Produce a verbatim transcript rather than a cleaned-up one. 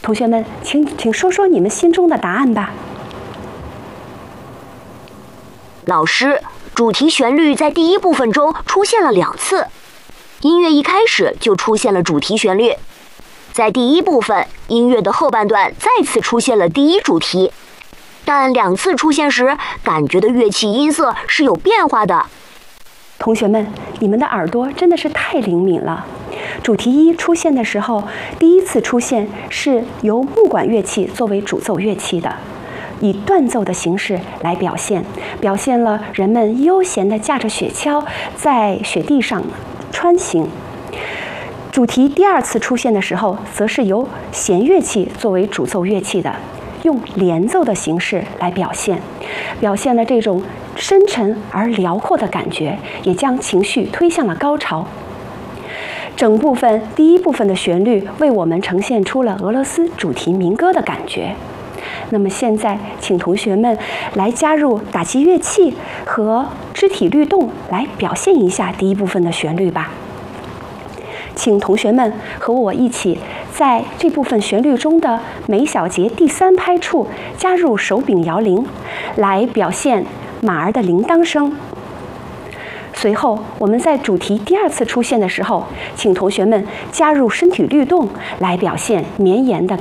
同学们，请请说说你们心中的答案吧。 老师，主题旋律在第一部分中出现了两次，音乐一开始就出现了主题旋律。在第一部分，音乐的后半段再次出现了第一主题，但两次出现时，感觉的乐器音色是有变化的。 同学们，你们的耳朵真的是太灵敏了。主题一出现的时候，第一次出现是由木管乐器作为主奏乐器的，以断奏的形式来表现，表现了人们悠闲地驾着雪橇在雪地上穿行。主题第二次出现的时候，则是由弦乐器作为主奏乐器的，用连奏的形式来表现，表现了这种深沉而辽阔的感觉，也将情绪推向了高潮。整部分第一部分的旋律为我们呈现出了俄罗斯主题民歌的感觉。那么现在，请同学们来加入打击乐器和肢体律动，来表现一下第一部分的旋律吧。请同学们和我一起在这部分旋律中的每小节第三拍处加入手柄摇铃，来表现马儿的铃铛声。随后，我们在主题第二次出现的时候，请同学们加入身体律动，来表现绵延的